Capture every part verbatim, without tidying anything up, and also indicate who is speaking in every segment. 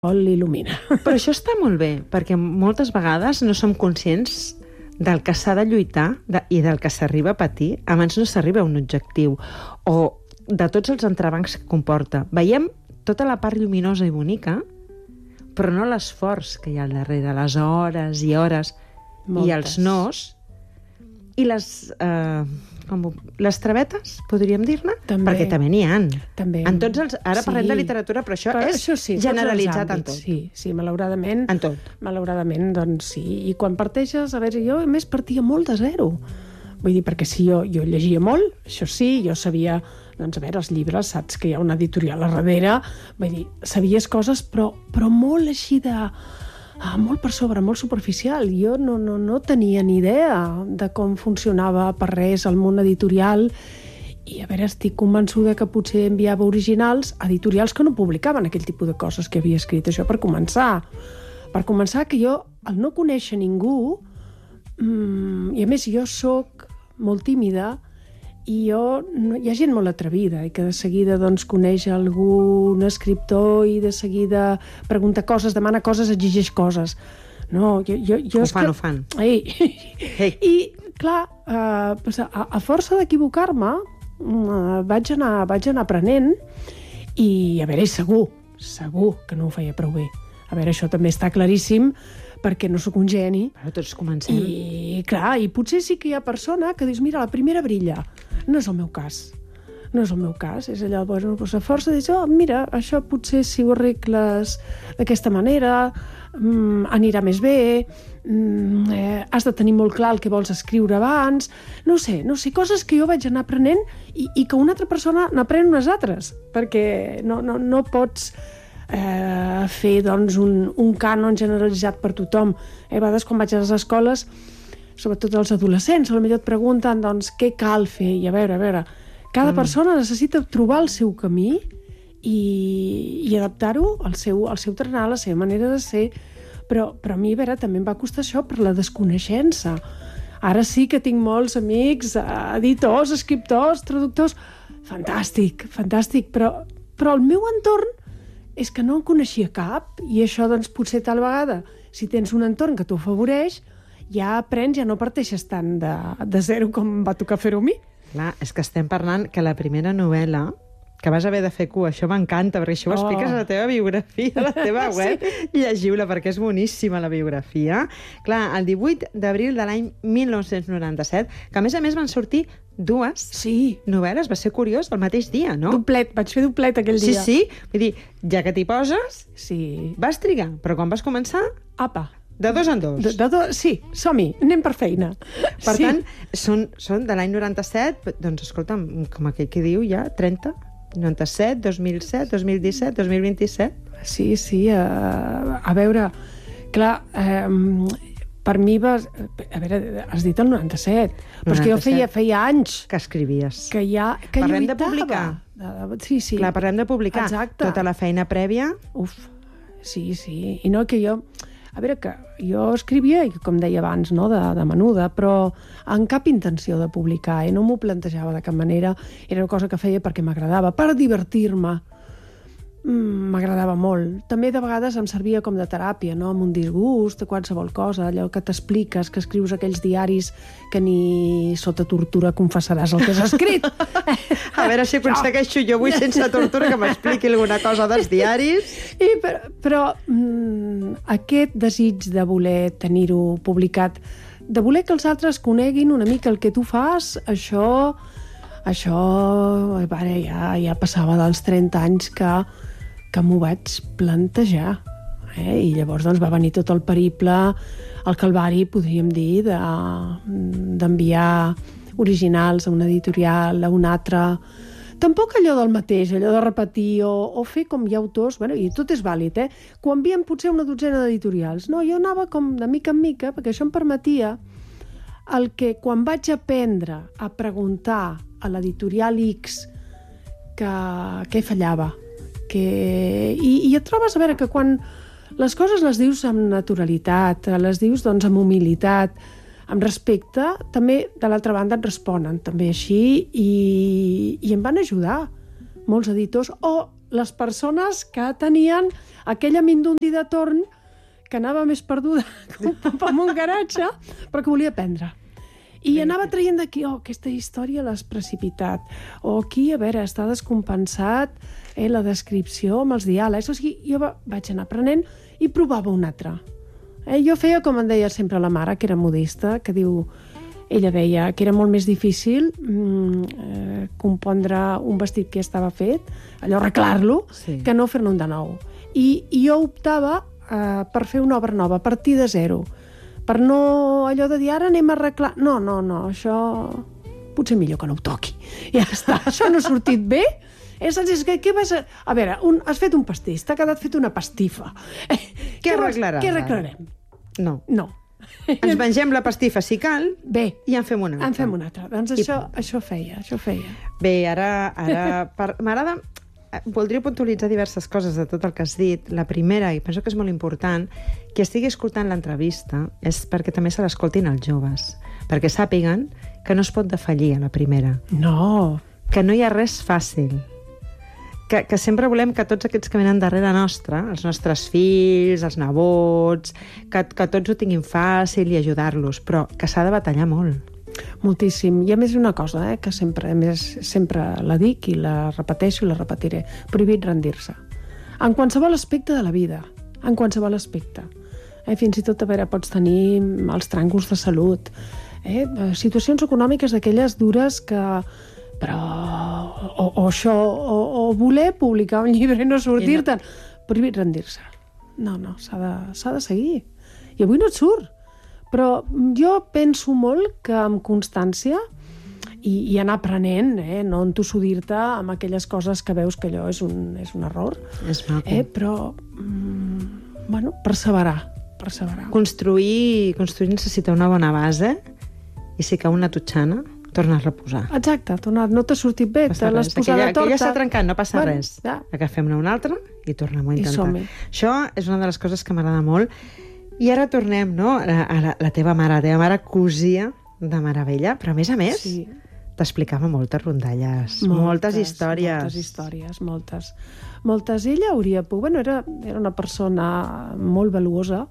Speaker 1: l'il·lumina.
Speaker 2: Però això està molt bé, perquè moltes vegades no som conscients del que s'ha de lluitar de, i del que s'arriba a patir abans no s'arriba a un objectiu, o de tots els entrebancs que comporta. Veiem tota la part lluminosa i bonica, però no l'esforç que hi ha al darrere, les hores i hores, Moltes. I els nos, i les... Eh, com, les travetes, podríem dir-ne? Perquè també n'hi ha.
Speaker 1: També.
Speaker 2: En tots els, ara
Speaker 1: sí.
Speaker 2: parlem de literatura, però això però és això sí, generalitzat en tot.
Speaker 1: Sí, sí, malauradament.
Speaker 2: En tot.
Speaker 1: Malauradament, doncs sí. I quan parteixes, a veure, jo a més partia molt de zero. Vull dir, perquè sí, jo, jo llegia molt, això sí, jo sabia, doncs a veure, els llibres, saps que hi ha una editorial a darrere, vull dir, sabies coses, però, però molt així de... Ah, molt per sobre, molt superficial. Jo no, no, no tenia ni idea de com funcionava per res el món editorial i, a veure, estic convençuda que potser enviava originals a editorials que no publicaven aquell tipus de coses que havia escrit. Això per començar. Per començar, que jo, al no conèixer ningú, mmm, i a més jo sóc molt tímida, i jo, no, hi ha gent molt atrevida i que de seguida doncs, coneix algun escriptor i de seguida pregunta coses, demana coses, exigeix coses. No, jo, jo, jo
Speaker 2: ho fan,
Speaker 1: que...
Speaker 2: ho fan.
Speaker 1: Ei.
Speaker 2: Ei.
Speaker 1: I, clar, uh, pues a, a força d'equivocar-me, uh, vaig, anar, vaig anar aprenent i, a veure, segur, segur que no ho feia prou bé. A veure, això també està claríssim, perquè no sóc un geni.
Speaker 2: Però tots comencem.
Speaker 1: I, clar, i potser sí que hi ha persona que dius, mira, la primera brilla. No és el meu cas. No és el meu cas. És allò, bueno, doncs a força dius, oh, mira, això potser si ho arregles d'aquesta manera, mm, anirà més bé, mm, eh, has de tenir molt clar el que vols escriure abans, no sé, no sé, coses que jo vaig anar aprenent i, i que una altra persona n'aprèn unes altres, perquè no, no, no pots... Eh, fer doncs, un, un cànon generalitzat per tothom. Eh, a vegades quan vaig a les escoles, sobretot els adolescents, potser et pregunten doncs, què cal fer, i a veure, a veure, cada mm. persona necessita trobar el seu camí i, i adaptar-ho al seu, al seu tarannà, a la seva manera de ser, però, però a mi, a veure, també em va costar això per la desconeixença. Ara sí que tinc molts amics, editors, escriptors, traductors, fantàstic, fantàstic, però, però el meu entorn és que no en coneixia cap, i això, doncs, potser tal vegada, si tens un entorn que t'ho afavoreix, ja aprens, ja no parteixes tant de, de zero com va tocar fer-ho a mi.
Speaker 2: Clar, és que estem parlant que la primera novel·la que vas haver de fer cua, això m'encanta, perquè això ho expliques a la teva biografia, a la teva web, sí. Llegiu-la, perquè és boníssima la biografia. Clar, el divuit d'abril de l'any mil nou-cents noranta-set, que a més a més van sortir dues
Speaker 1: sí.
Speaker 2: novel·les, va ser curiós, el mateix dia, no?
Speaker 1: Doplet, vaig fer doplet aquell dia.
Speaker 2: Sí, sí, vull dir, ja que t'hi poses,
Speaker 1: sí.
Speaker 2: vas trigar, però quan vas començar...
Speaker 1: Apa.
Speaker 2: De dos en dos.
Speaker 1: De, de do... Sí, som-hi, anem per feina.
Speaker 2: Per
Speaker 1: sí.
Speaker 2: tant, són, són de l'any noranta-set, doncs escolta'm, com aquell que diu ja, trenta... noranta-set, dos mil set, dos mil disset, dos mil vint-i-set...
Speaker 1: Sí, sí, uh, a veure, clar, um, per mi vas... A veure, has dit el noranta-set, però és que jo feia, feia anys...
Speaker 2: Que escrivies.
Speaker 1: Que ja que
Speaker 2: parlem
Speaker 1: lluitava.
Speaker 2: de publicar.
Speaker 1: Sí, sí.
Speaker 2: Clar, parlem de publicar.
Speaker 1: Exacte.
Speaker 2: Tota la feina prèvia...
Speaker 1: Uf, sí, sí. I no que jo... A veure, que jo escrivia, com deia abans, no, de, de menuda, però amb cap intenció de publicar, i no m'ho plantejava de cap manera. Era una cosa que feia perquè m'agradava, per divertir-me. M'agradava molt. També de vegades em servia com de teràpia, no? Amb un disgust, de qualsevol cosa, allò que t'expliques, que escrius aquells diaris que ni sota tortura confessaràs el que has escrit.
Speaker 2: A veure si aconsegueixo jo avui sense tortura que m'expliqui alguna cosa dels diaris.
Speaker 1: I, però però mm, aquest desig de voler tenir-ho publicat, de voler que els altres coneguin una mica el que tu fas, això, això vale, ja, ja passava dels trenta anys que que m'ho vaig plantejar. Eh? I llavors doncs, va venir tot el periple, el calvari, podríem dir, de, d'enviar originals a una editorial, a una altra. Tampoc allò del mateix, allò de repetir o, o fer com hi ha autors, bueno, i tot és vàlid, eh? Quan envien potser una dotzena d'editorials. No, jo anava com de mica en mica, perquè això em permetia el que quan vaig aprendre a preguntar a l'editorial X que, què fallava, que... I, i et trobes a veure que quan les coses les dius amb naturalitat, les dius doncs amb humilitat, amb respecte, també de l'altra banda et responen també així i, i em van ajudar molts editors, o les persones que tenien aquella mindundi de torn que anava més perduda com un garatge, però que volia aprendre. I anava traient d'aquí, oh, aquesta història l'has precipitat, o aquí, a veure, està descompensat eh, la descripció amb els diàlegs. O sigui, jo va, vaig anar aprenent i provava un altre. Eh, jo feia, com em deia sempre la mare, que era modista, que diu... Ella deia que era molt més difícil mm, eh, compondre un vestit que ja estava fet, allò arreglar-lo, sí. que no fer-ne un de nou. I, i jo optava eh, per fer una obra nova, a partir de zero. Per no allò de dir, ara anem a arreglar... No, no, no, això potser millor que no ho toqui. Ja està, això no ha sortit bé. És, és que, què vas a... a veure, un, has fet un pastís, t'ha quedat fet una pastifa. Eh,
Speaker 2: què, què arreglaràs?
Speaker 1: Què arreglarem?
Speaker 2: No.
Speaker 1: No.
Speaker 2: Ens mengem la pastifa, si cal,
Speaker 1: bé,
Speaker 2: i en fem una altra.
Speaker 1: En fem una altra. Doncs això, I... això feia, això feia.
Speaker 2: Bé, ara... ara per... m'agrada... Voldria puntualitzar diverses coses de tot el que has dit. La primera, i penso que és molt important, que estigui escoltant l'entrevista és perquè també se l'escoltin els joves, perquè sàpiguen que no es pot defallir a la primera.
Speaker 1: No.
Speaker 2: Que no hi ha res fàcil. Que, que sempre volem que tots aquests que venen darrere nostra, els nostres fills, els nebots, que, que tots ho tinguin fàcil i ajudar-los, però que s'ha de batallar molt.
Speaker 1: Moltíssim. I a més una cosa, eh, que sempre, a més, sempre la dic i la repeteixo i la repetiré, prohibit rendir-se. En qualsevol aspecte de la vida, en qualsevol aspecte. Eh, fins i tot, a veure, pots tenir els tràngols de salut, eh, situacions econòmiques d'aquelles dures que... però o, o això, o, o voler publicar un llibre i no sortir-te'n, no. Prohibit rendir-se. No, no, s'ha de, s'ha de seguir. I avui no et surt. Però jo penso molt que amb constància i, i anar aprenent, eh, no entossudir-te amb aquelles coses que veus que allò és un, és un error.
Speaker 2: És maco.
Speaker 1: Eh, però, mm, bueno, perseverar, perseverar.
Speaker 2: Construir, construir necessita una bona base i si cau una totxana, tornar a reposar.
Speaker 1: Exacte, tornar, no t'ha sortit bé, te l'has posat a torta.
Speaker 2: Aquella s'ha trencat, no passa
Speaker 1: bueno,
Speaker 2: res.
Speaker 1: Ja.
Speaker 2: Agafem-ne una altra i tornem-ho a intentar.
Speaker 1: I som-hi.
Speaker 2: Això és una de les coses que m'agrada molt. I ara tornem, no?, a la, la teva mare. La teva mare cosia de meravella, però a més a més sí. t'explicava moltes rondalles, moltes, moltes històries.
Speaker 1: Moltes històries, moltes. Moltes. Ella hauria pogut... Bueno, era, era una persona molt valuosa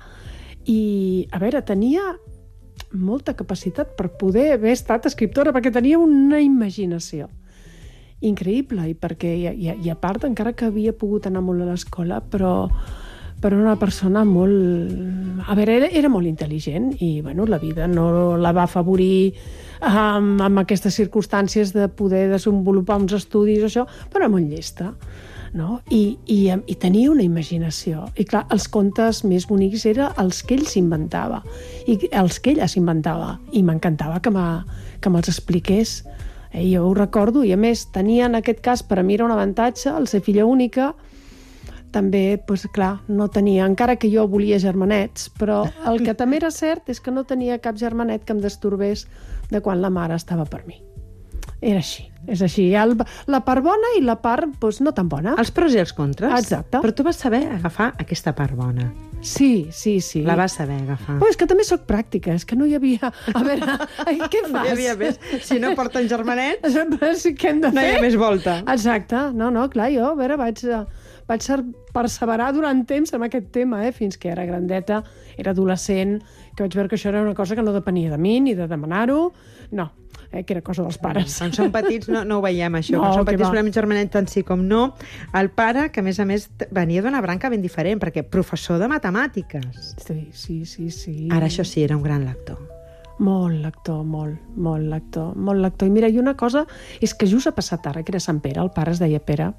Speaker 1: i, a veure, tenia molta capacitat per poder haver estat escriptora, perquè tenia una imaginació increïble, i perquè i, i, i a part, encara que havia pogut anar molt a l'escola, però, però una persona molt... A veure, era, era molt intel·ligent i, bueno, la vida no la va afavorir amb, amb aquestes circumstàncies de poder desenvolupar uns estudis, això, però era molt llesta. No? I, i, i tenia una imaginació. I clar, els contes més bonics eren els que ell s'inventava, i els que ella s'inventava. I m'encantava que, que me'ls expliqués. Eh, jo ho recordo, i a més tenia en aquest cas, per a mi era un avantatge, el ser filla única, també, doncs, clar, no tenia, encara que jo volia germanets, però el que també era cert és que no tenia cap germanet que em destorbés de quan la mare estava per mi. Era així, és així. El, la part bona i la part, doncs, no tan bona.
Speaker 2: Els pros i els contres.
Speaker 1: Exacte.
Speaker 2: Però tu vas saber agafar aquesta part bona.
Speaker 1: Sí, sí, sí.
Speaker 2: La vas saber agafar.
Speaker 1: Però és que també soc pràctica, és que no hi havia... A veure, què fas?
Speaker 2: No hi havia més. Si no porten germanets,
Speaker 1: sí, què hem de fer?
Speaker 2: No hi ha més volta.
Speaker 1: Exacte. No, no, clar, jo, a veure, vaig, vaig perseverar durant temps amb aquest tema, eh, fins que era grandeta, era adolescent, que vaig veure que això era una cosa que no depenia de mi, ni de demanar-ho. No, eh, que era cosa dels pares.
Speaker 2: Quan som petits no, no ho veiem, això.
Speaker 1: No,
Speaker 2: Quan som petits
Speaker 1: va.
Speaker 2: volem un germanet tant sí com no. El pare, que a més a més venia d'una branca ben diferent, perquè professor de matemàtiques.
Speaker 1: Sí, sí, sí, sí.
Speaker 2: Ara això sí, era un gran lector.
Speaker 1: Molt lector, molt, molt lector, molt lector. I mira, i una cosa és que just ha passat ara, que era Sant Pere, el pare es deia Pere,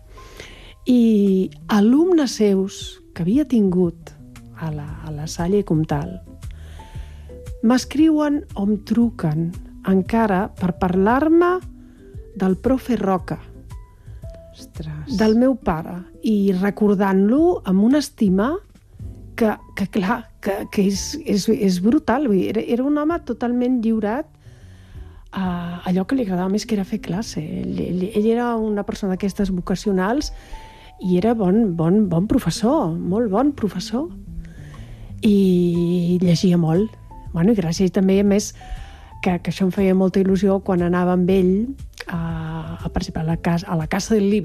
Speaker 1: i alumnes seus que havia tingut a la, a la Salle Comtal m'escriuen o em truquen encara per parlar-me del profe Roca,
Speaker 2: Ostres.
Speaker 1: del meu pare, i recordant-lo amb una estima que, que clar, que, que és, és, és brutal. Vull dir, era, era un home totalment lliurat a allò que li agradava més, que era fer classe. Ell, ell, ell era una persona d'aquestes vocacionals i era bon, bon, bon professor, molt bon professor. I llegia molt. Bueno, i gràcies també, a més, que, que això em feia molta il·lusió quan anava amb ell a, a participar a la casa, a la Casa del Libro,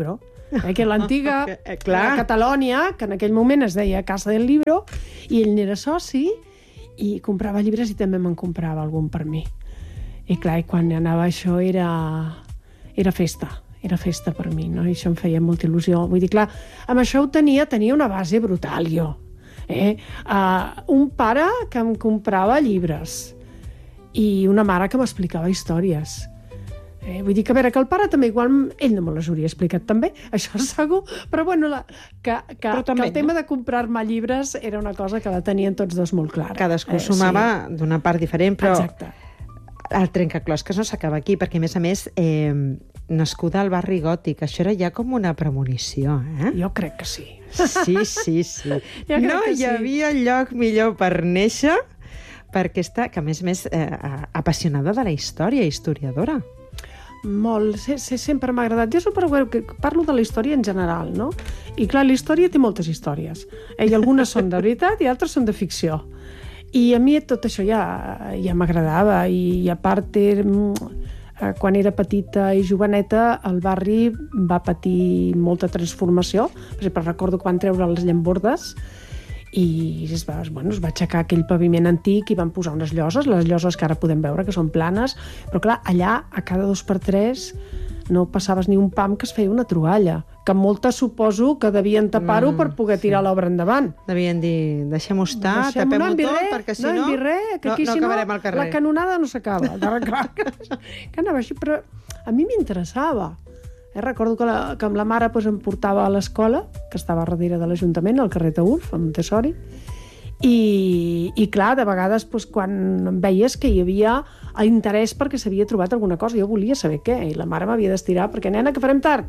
Speaker 1: eh, que l'antiga
Speaker 2: eh, clar.
Speaker 1: Catalònia, que en aquell moment es deia Casa del Libro, i ell n'era soci i comprava llibres i també me'n comprava algun per mi. I clar, i quan anava això era, era festa, era festa per mi, no? I això em feia molta il·lusió. Vull dir, clar, amb això ho tenia, tenia una base brutal, jo. Eh? Uh, un pare que em comprava llibres i una mare que m'explicava històries. Eh, vull dir que, a veure, que el pare també igual ell no me les hauria explicat també, això segur, però bueno, la, que, que, però també, que el tema no? de comprar-me llibres era una cosa que la tenien tots dos molt clara.
Speaker 2: Cadascú eh, sumava sí. d'una part diferent, però
Speaker 1: exacte.
Speaker 2: El trencaclosques no s'acaba aquí, perquè a més a més, eh, nascuda al barri gòtic, això era ja com una premonició, eh?
Speaker 1: Jo crec que sí.
Speaker 2: Sí, sí, sí. No hi
Speaker 1: sí.
Speaker 2: havia lloc millor per néixer, perquè està, que a més a més, eh, apassionada de la història, historiadora.
Speaker 1: Molt, se, se, sempre m'ha agradat. Jo super, que parlo de la història en general, no? I clar, la història té moltes històries. Eh? I algunes són de veritat i altres són de ficció. I a mi tot això ja, ja m'agradava. I, i a part, er, quan era petita i joveneta, el barri va patir molta transformació. Per exemple, recordo que van treure les llambordes i es va, bueno, es va aixecar aquell paviment antic i van posar unes lloses, les lloses que ara podem veure que són planes, però clar, allà a cada dos per tres no passaves ni un pam que es feia una troballa, que moltes suposo que devien tapar-ho mm, per poder tirar sí. l'obra endavant.
Speaker 2: Devien dir, deixem-ho estar,
Speaker 1: deixem,
Speaker 2: tapem-ho
Speaker 1: no
Speaker 2: tot, perquè si no,
Speaker 1: no, res, que aquí,
Speaker 2: no, no
Speaker 1: si
Speaker 2: acabarem
Speaker 1: no,
Speaker 2: al carrer.
Speaker 1: La canonada no s'acaba. Que anava així, però a mi m'interessava. Eh, recordo que, la, que amb la mare pues, em portava a l'escola, que estava darrere de l'Ajuntament, al carrer Taüf, a Montessori, i, i clar, de vegades pues, quan veies que hi havia interès perquè s'havia trobat alguna cosa, jo volia saber què, i la mare m'havia d'estirar perquè, nena, que farem tard.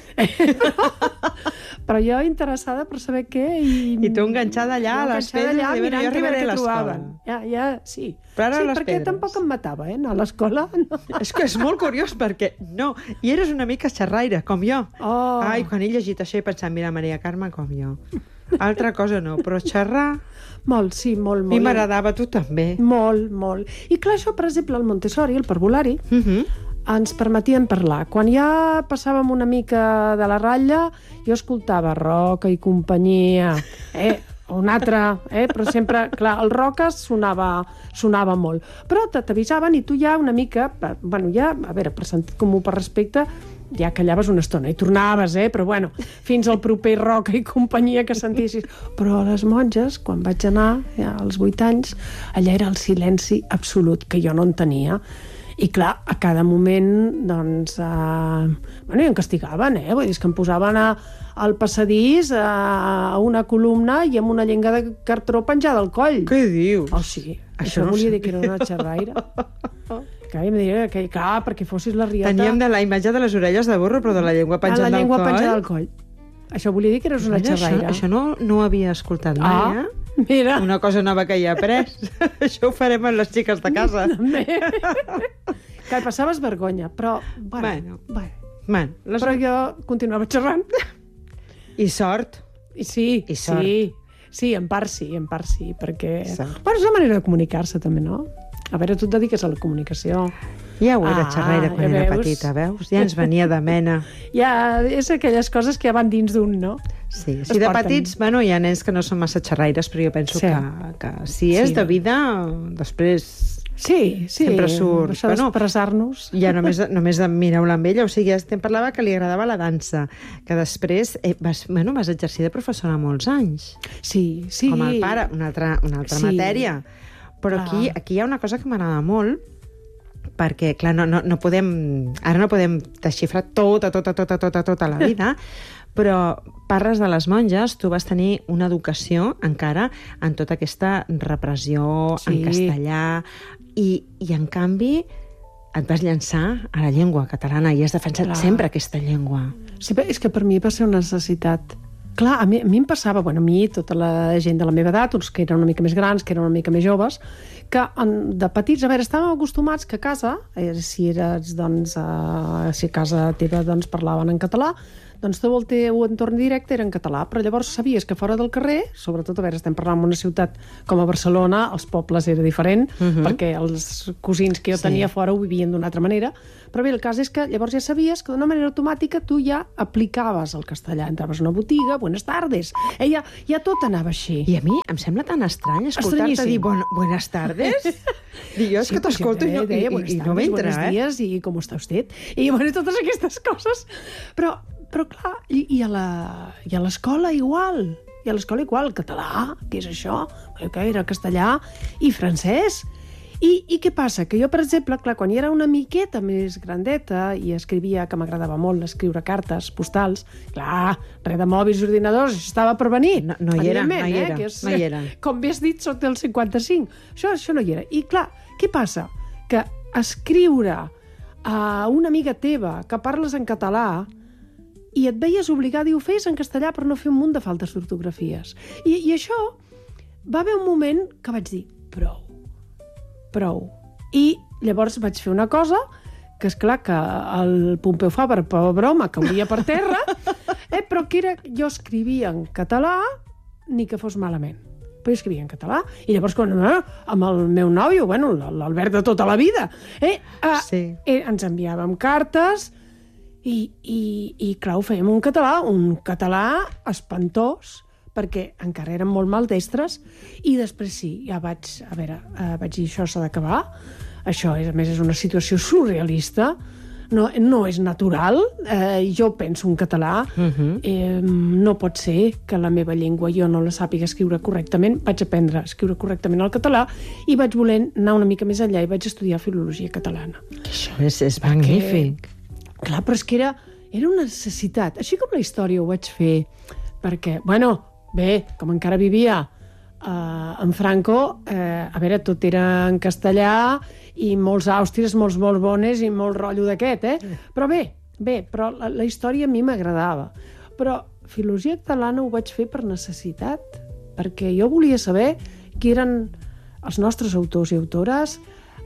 Speaker 1: Però jo interessada per saber què i,
Speaker 2: I tu enganxada allà a les pedres
Speaker 1: allà,
Speaker 2: i bueno, jo arribaré a l'escola.
Speaker 1: Ja, ja, sí.
Speaker 2: Però ara
Speaker 1: sí,
Speaker 2: a les
Speaker 1: perquè
Speaker 2: pedres.
Speaker 1: tampoc em matava, eh, anar a l'escola. No.
Speaker 2: És que és molt curiós perquè, no, i eres una mica xerraire, com jo.
Speaker 1: Oh.
Speaker 2: Ai, quan he llegit això he pensat, mira, Maria Carme, com jo. Altra cosa no, però xerrar...
Speaker 1: Molt, sí, molt, molt.
Speaker 2: A mi m'agradava, tu també.
Speaker 1: Molt, molt. I clar, això, per exemple, el Montessori, el parvulari,
Speaker 2: uh -huh.
Speaker 1: ens permetien parlar. Quan ja passàvem una mica de la ratlla, jo escoltava Roca i companyia, eh? o un altre, eh? Però sempre, clar, el Roca sonava, sonava molt. Però t'avisaven i tu ja una mica, bueno, ja, a veure, per sentit comú, per respecte, ja callaves una estona i tornaves, eh? Però bueno, fins al proper Roca i companyia que sentissis. Però a les monges, quan vaig anar, ja, als vuit anys, allà era el silenci absolut, que jo no en tenia. I clar, a cada moment, doncs, eh, bueno, i em castigaven, eh? Vull dir, és que em posaven a, al passadís a, a una columna i amb una llenga de cartró penjada al coll.
Speaker 2: Què dius?
Speaker 1: Oh, sí.
Speaker 2: Això
Speaker 1: Això
Speaker 2: no
Speaker 1: volia
Speaker 2: sé.
Speaker 1: dir que era una xerraire. Que em deia que, clar, perquè fossis la riota...
Speaker 2: Teníem de la imatge de les orelles de burro, però de la llengua penjant del coll.
Speaker 1: La llengua penjada del coll. Això volia dir que eres una
Speaker 2: Mira,
Speaker 1: xerraire.
Speaker 2: Això, això no, no ho havia escoltat mai,
Speaker 1: ah,
Speaker 2: eh?
Speaker 1: Mira.
Speaker 2: Una cosa nova que hi ha après. Això ho farem amb les xiques de casa.
Speaker 1: Que passaves vergonya, però... Bueno,
Speaker 2: bueno.
Speaker 1: bueno.
Speaker 2: Man, les...
Speaker 1: Però jo continuava xerrant.
Speaker 2: I sort.
Speaker 1: I sí,
Speaker 2: I sort.
Speaker 1: sí. Sí, en part sí, en part sí, perquè...
Speaker 2: Sort.
Speaker 1: Bueno, és una manera de comunicar-se, també, no? A veure, tu et dediques a la comunicació.
Speaker 2: Ja ho era
Speaker 1: Ah,
Speaker 2: xerraire quan
Speaker 1: ja
Speaker 2: era
Speaker 1: veus?
Speaker 2: petita, veus? Ja ens venia de mena.
Speaker 1: Ja, és aquelles coses que ja van dins d'un, no?
Speaker 2: Sí,
Speaker 1: Es
Speaker 2: si de
Speaker 1: porten.
Speaker 2: petits, bueno, hi ha nens que no són massa xerraires, però jo penso
Speaker 1: Sí.
Speaker 2: que, que si és
Speaker 1: Sí.
Speaker 2: de vida, després
Speaker 1: Sí, sí.
Speaker 2: sempre surt.
Speaker 1: Això
Speaker 2: Bueno,
Speaker 1: d'expressar-nos.
Speaker 2: ja només, només de mirar-la amb ella, o sigui, ja em parlava que li agradava la dansa, que després eh, vas, bueno, vas exercir de professora molts anys,
Speaker 1: Sí, sí.
Speaker 2: com el pare, una altra, una altra
Speaker 1: Sí.
Speaker 2: matèria. Però aquí, aquí hi ha una cosa que m'agrada molt, perquè, clar, no, no, no podem, ara no podem desxifrar tota, tota, tota, tota, tota la vida, però parles de les monges, tu vas tenir una educació encara en tota aquesta repressió
Speaker 1: Sí.
Speaker 2: en castellà, i, i en canvi et vas llançar a la llengua catalana i has defensat
Speaker 1: Clar.
Speaker 2: sempre aquesta llengua.
Speaker 1: Sí, però és que per mi va ser una necessitat. Clar, a mi, a mi em passava, bueno, a mi, tota la gent de la meva edat, uns que eren una mica més grans, que eren una mica més joves, que en, de petits, a veure, estàvem acostumats que a casa, eh, si eres, doncs, eh, si a casa teva doncs, parlaven en català, doncs tot el teu entorn directe era en català, però llavors sabies que fora del carrer, sobretot, a veure, estem parlant d'una ciutat com a Barcelona, els pobles era diferent, uh-huh. perquè els cosins que jo tenia sí. fora ho vivien d'una altra manera, però bé, el cas és que llavors ja sabies que d'una manera automàtica tu ja aplicaves el castellà, entraves a una botiga, buenas tardes, eh, ja, ja tot anava així.
Speaker 2: I a mi em sembla tan estrany escoltar-te dir bon, buenas tardes. Dic, jo és sí, que t'escolto i, no,
Speaker 1: deia,
Speaker 2: i, i no m'entra,
Speaker 1: eh? Buenos días i com està usted? I bueno, totes aquestes coses. Però, però clar, i, i a l'escola igual. I a l'escola igual, català, què és això? Que era castellà i francès. I, I què passa? Que jo, per exemple, clar, quan hi era una miqueta més grandeta i escrivia, que m'agradava molt escriure cartes postals, clar, res de mòbils i ordinadors, això estava per venir.
Speaker 2: No, no hi era, no hi era,
Speaker 1: eh? Que és,
Speaker 2: no hi era.
Speaker 1: Com bé has dit, soc del cinquanta-cinc. Això, això no hi era. I clar, què passa? Que escriure a una amiga teva que parles en català i et veies obligada i ho feies en castellà per no fer un munt de faltes d'ortografies. I, I això va haver un moment que vaig dir, prou. prou. I llavors vaig fer una cosa que és clar que el Pompeu Fabra, per broma, cauria per terra, eh, però que era, jo escrivia en català ni que fos malament. Però jo escrivia en català. I llavors, quan, eh, amb el meu nòvio, bueno, l'Albert de tota la vida, eh, eh,
Speaker 2: sí.
Speaker 1: eh, ens enviàvem cartes i, i, i clar, ho fèiem en català, un català espantós, perquè encara eren molt maldestres, i després sí, ja vaig, a veure, eh, vaig dir, això s'ha d'acabar, això, és, a més, és una situació surrealista, no, no és natural, eh, jo penso en català, uh-huh. eh, no pot ser que la meva llengua jo no la sàpiga escriure correctament, vaig aprendre a escriure correctament el català, i vaig voler anar una mica més enllà i vaig estudiar filologia catalana.
Speaker 2: Això és, és magnífic.
Speaker 1: Perquè, clar, però és que era, era una necessitat, així com la història ho vaig fer, perquè, bueno, bé, com encara vivia uh, en Franco, eh, a veure, tot era en castellà i molts àustries, molts molt bones i molt rotllo d'aquest, eh? Però bé, bé, però la, la història a mi m'agradava. Però filologia catalana ho vaig fer per necessitat, perquè jo volia saber qui eren els nostres autors i autores,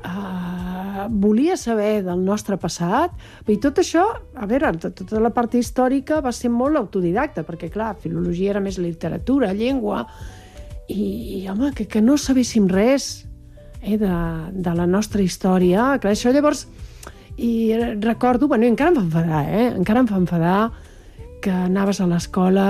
Speaker 1: Uh, volia saber del nostre passat, i tot això, a veure, tota la part històrica va ser molt autodidacta, perquè clar, filologia era més literatura, llengua, i, i home, que, que no sabéssim res eh, de, de la nostra història, clar, això llavors, i recordo, bueno, i encara em fa enfadar, eh, encara em fa enfadar que anaves a l'escola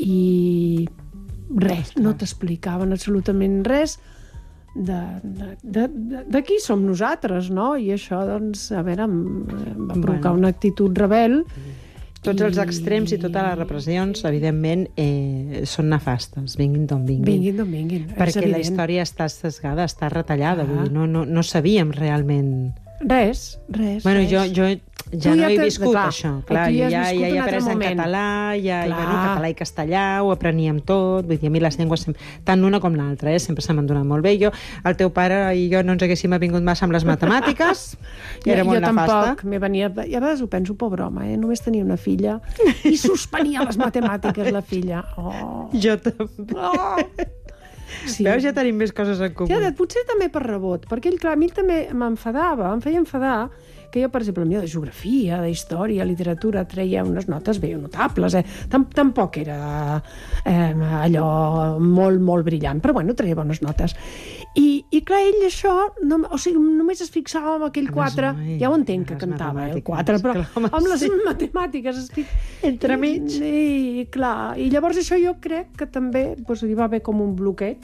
Speaker 1: i res, no t'explicaven absolutament res de, de, de, de, de qui som nosaltres, no? I això, doncs, a veure, em, em va provocar bueno. una actitud rebel.
Speaker 2: Tots els extrems i totes les repressions, evidentment, eh, són nefastes, vinguin d'on vinguin.
Speaker 1: Vinguin d'on vinguin,
Speaker 2: perquè la història està sesgada, està retallada, ah. vull dir, no, no, no sabíem realment...
Speaker 1: Res, res.
Speaker 2: Bueno,
Speaker 1: res.
Speaker 2: jo, jo ja, ja no he viscut clar, això. Clar, jo ja, ja he après en català, ja, i, bueno, català i castellà, ho apreníem tot, vull dir, a mi les llengües, tant una com l'altra, eh, sempre se m'han donat molt bé. Jo, el teu pare i jo no ens haguéssim avingut massa amb les matemàtiques, i era
Speaker 1: jo,
Speaker 2: molt
Speaker 1: jo
Speaker 2: nefasta.
Speaker 1: Tampoc, me venia... I a vegades ho penso, pobre home, eh? Només tenia una filla i suspenia les matemàtiques, la filla. Oh.
Speaker 2: Jo també.
Speaker 1: Oh. Sí.
Speaker 2: Veus, ja tenim més coses en comú.
Speaker 1: Ja, potser també per rebot, perquè ell, clar, a mi també m'enfadava, em feia enfadar que jo, per exemple, de geografia, de història, literatura, treia unes notes bé notables, eh? Tampoc era eh, allò molt, molt brillant, però bueno, treia bones notes. I, i clar, ell això, no, o sigui, només es fixava en aquell quatre, ja ho entenc que cantava, eh, el quatre, però clar, amb les sí. matemàtiques estic...
Speaker 2: entremig.
Speaker 1: I, i clar, i llavors això jo crec que també doncs, hi va haver com un bloqueig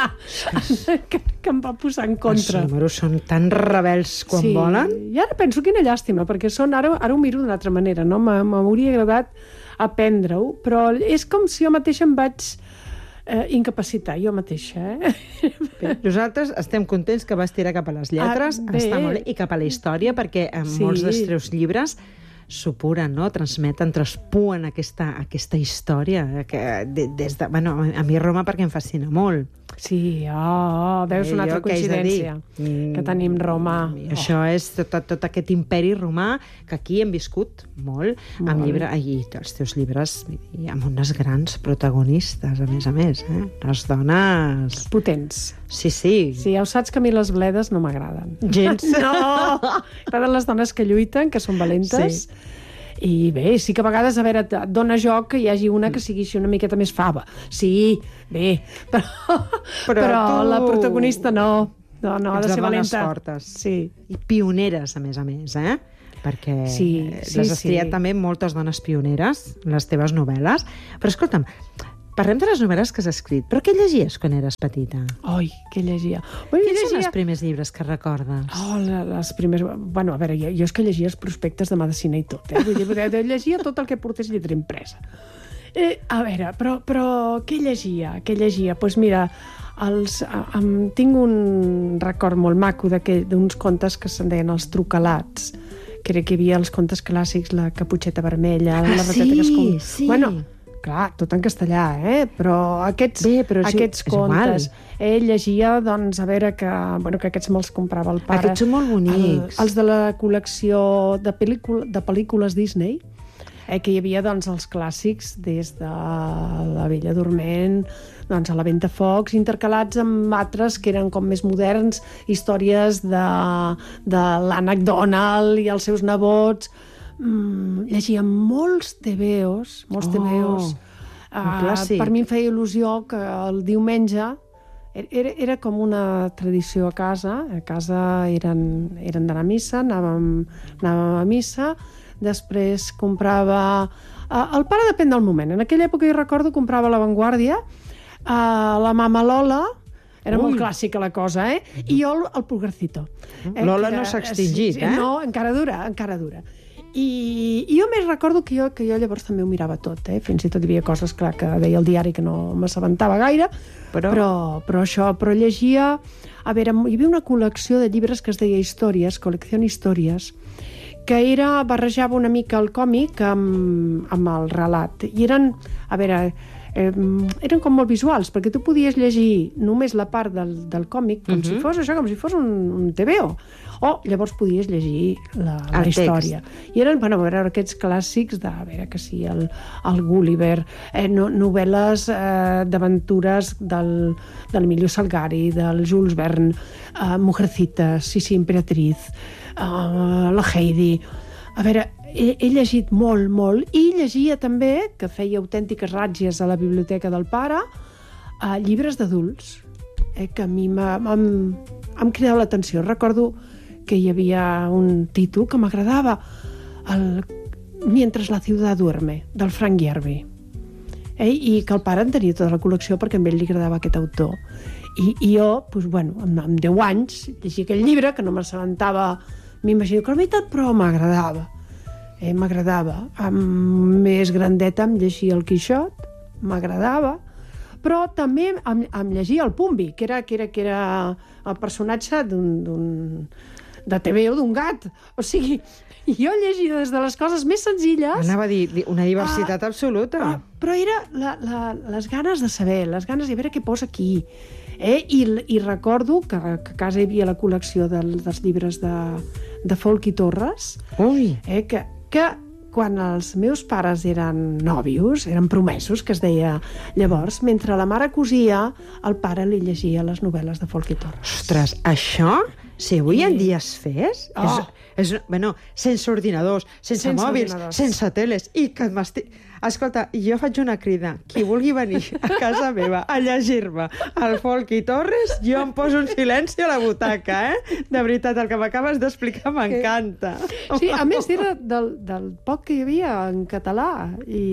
Speaker 1: que, que em va posar en contra.
Speaker 2: Els números són tan rebels quan
Speaker 1: sí.
Speaker 2: volen.
Speaker 1: I ara penso quina llàstima, perquè són, ara, ara ho miro d'una altra manera, no? M'hauria agradat aprendre-ho, però és com si jo mateixa em vaig eh, incapacitar, jo mateixa. Eh?
Speaker 2: Bé, nosaltres estem contents que vas tirar cap a les lletres, ah, està molt bé, i cap a la història, perquè en sí. molts dels teus llibres supuren, no? Transmeten, traspuen aquesta, aquesta història que de, des de, bueno, a mi Roma perquè em fascina molt.
Speaker 1: Sí, oh, oh veus una altra coincidència que tenim Roma.
Speaker 2: Oh. Això és tot, tot aquest imperi romà que aquí hem viscut molt, molt. Amb llibre, i els teus llibres i amb unes grans protagonistes, a més a més, eh? Les dones...
Speaker 1: potents.
Speaker 2: Sí, sí.
Speaker 1: Sí, ja ho saps que a mi les bledes no m'agraden.
Speaker 2: Gens.
Speaker 1: No! M'agraden les dones que lluiten, que són valentes. Sí. I bé, sí que a vegades, a veure, et dona joc que hi hagi una que sigui així una miqueta més fava. Sí, bé, però, però, però
Speaker 2: tu...
Speaker 1: la protagonista no. No, no, ha de
Speaker 2: Ets
Speaker 1: ser
Speaker 2: de dones
Speaker 1: valenta.
Speaker 2: fortes.
Speaker 1: Sí.
Speaker 2: I pioneres, a més a més, eh? Perquè
Speaker 1: Sí, sí,
Speaker 2: les has triat
Speaker 1: sí.
Speaker 2: també moltes dones pioneres, les teves novel·les. Però escolta'm, parlem de les novel·les que has escrit. Però què llegies quan eres petita?
Speaker 1: Oi, què llegia? Bueno,
Speaker 2: Quins
Speaker 1: llegia...
Speaker 2: són els primers llibres que recordes?
Speaker 1: Oh, la- les primers... Bueno, a veure, jo, jo és que llegia els prospectes de medicina i tot, eh? Vull dir, de- de- llegia tot el que portés lletra impresa. Eh, a veure, però, però què llegia? Què llegia? Doncs pues mira, els, um, tinc un record molt maco d'aquell- d'uns contes que se'n deien els trucalats. Crec que hi havia els contes clàssics, la Caputxeta Vermella,
Speaker 2: Ah,
Speaker 1: la rateta
Speaker 2: sí,
Speaker 1: que es com...
Speaker 2: sí.
Speaker 1: Bueno, clar, tot en castellà, eh? Però aquests,
Speaker 2: Bé, però és i-
Speaker 1: aquests
Speaker 2: és igual.
Speaker 1: contes... Ell llegia, doncs, a veure que... Bueno, que aquests me'ls comprava el pare.
Speaker 2: Aquests són molt bonics.
Speaker 1: El, els de la col·lecció de, pel·lícula, de pel·lícules Disney, eh, que hi havia, doncs, els clàssics des de La Bella Dorment, doncs, a La Ventafocs, intercalats amb altres que eren com més moderns, històries de, de l'Ànec Donald i els seus nebots. Mm, llegia molts tebeos, molts
Speaker 2: Oh,
Speaker 1: tebeos.
Speaker 2: un clàssic.
Speaker 1: Per mi em feia il·lusió que el diumenge era, era com una tradició a casa. A casa eren, eren d'anar a missa, anàvem, anàvem a missa, després comprava... eh, El pare depèn del moment. En aquella època jo recordo comprava La Vanguardia, a la Mama Lola, era
Speaker 2: Ui.
Speaker 1: molt clàssica la cosa, eh? I jo el, el Pulgarcito.
Speaker 2: Lola
Speaker 1: que
Speaker 2: no
Speaker 1: era-
Speaker 2: s'ha extingit,
Speaker 1: sí,
Speaker 2: eh?
Speaker 1: No, encara dura, encara dura. I, i jo més recordo que jo, que jo llavors també ho mirava tot, eh? Fins i tot hi havia coses, clar, que deia el diari que no m'assabentava gaire,
Speaker 2: Però-
Speaker 1: però, però això, però llegia... A veure, hi havia una col·lecció de llibres que es deia Històries, col·lecció Històries, que era, barrejava una mica el còmic amb, amb el relat. I eren, a veure, eh, eren com molt visuals, perquè tu podies llegir només la part del, del còmic, com uh -huh. si fos això, com si fos un, un T V O. O llavors podies llegir la, la
Speaker 2: El text.
Speaker 1: història. I eren, bueno, a veure, aquests clàssics de, a veure, que sí, el, el Gulliver, eh, no, novel·les eh, d'aventures del, de l'Emilio Salgari, del Jules Verne, eh, Mujercitas, sí, sí, Emperatriz, eh, la Heidi... A veure, he, he llegit molt, molt, i llegia també, que feia autèntiques ràtzies a la biblioteca del pare, eh, llibres d'adults, eh, que a mi m'ha m'ha cridat l'atenció. Recordo que hi havia un títol que m'agradava, el Mientras la ciudad duerme, del Frank Yerby. Eh? I que el pare en tenia tota la col·lecció perquè a ell li agradava aquest autor. I, i jo, doncs, bueno, amb, amb deu anys, llegia aquell llibre, que no m'assabentava, m'imagino que la veritat, però m'agradava. Eh, m'agradava. Amb més grandeta em llegia el Quixot, m'agradava, però també em, em llegia el Pumbi, que era, que era, que era el personatge d'un... d'un de T V o d'un gat. O sigui, jo llegia des de les coses més senzilles...
Speaker 2: Anava a dir, una diversitat
Speaker 1: Ah,
Speaker 2: absoluta.
Speaker 1: Però, però era la, la, les ganes de saber, les ganes de veure què posa aquí. Eh? I, I recordo que, que a casa hi havia la col·lecció del, dels llibres de, de Folk i Torres,
Speaker 2: Ui,
Speaker 1: eh? que, que quan els meus pares eren nòvios, eren promesos, que es deia llavors, mentre la mare cosia, el pare li llegia les novel·les de Folk i Torres.
Speaker 2: ostres, això, si avui en
Speaker 1: I-
Speaker 2: dia es fes,
Speaker 1: Oh.
Speaker 2: és, és, bueno, sense ordinadors, sense,
Speaker 1: Sense
Speaker 2: mòbils,
Speaker 1: ordinadors.
Speaker 2: sense teles, i que m'estic... Escolta, jo faig una crida. Qui vulgui venir a casa meva a llegir-me el Folk i Torres, jo em poso un silenci a la butaca, eh? De veritat, el que m'acabes d'explicar m'encanta.
Speaker 1: Sí, a més era del, del poc que hi havia en català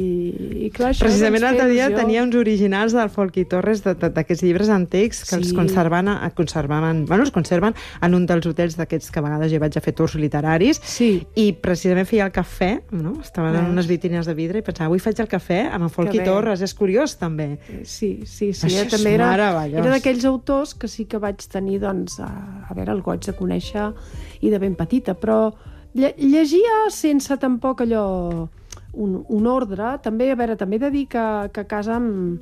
Speaker 1: i, i clar, això
Speaker 2: Precisament
Speaker 1: doncs,
Speaker 2: l'altre
Speaker 1: feia
Speaker 2: dia
Speaker 1: il·lusió.
Speaker 2: tenia uns originals del Folk i Torres, de- de- d'aquests llibres antics que
Speaker 1: Sí.
Speaker 2: els conserven, a- conservaven, bueno, els conserven en un dels hotels d'aquests que a vegades jo vaig a fer tours literaris,
Speaker 1: Sí.
Speaker 2: i precisament feia el cafè, no? Estaven en
Speaker 1: Veus?
Speaker 2: unes vitrines de vidre i pensava, avui faig el cafè amb en Folk
Speaker 1: Que
Speaker 2: i
Speaker 1: bé.
Speaker 2: Torres, és curiós també.
Speaker 1: Sí, sí, sí.
Speaker 2: Això
Speaker 1: Eh?
Speaker 2: és
Speaker 1: També era,
Speaker 2: meravellós.
Speaker 1: era d'aquells autors que sí que vaig tenir, doncs, a, a veure, el goig de conèixer i de ben petita, però lle llegia sense tampoc allò un, un ordre. També, a veure, també he de dir que, que a casa em,